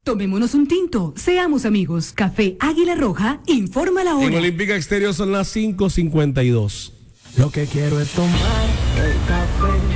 Tomémonos un tinto, seamos amigos. Café Águila Roja, informa la hora. En Olímpica Exterior son las 5:52. Lo que quiero es tomar el café